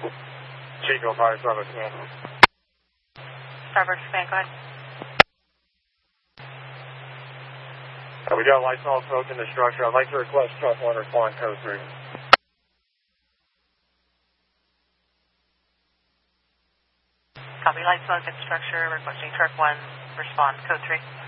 Chico, fire Starbucks command. Starbucks command, go ahead. We got lights all smoke in the structure. I'd like to request truck 1 respond code 3. Copy, light smoke in structure, requesting truck 1, respond code 3.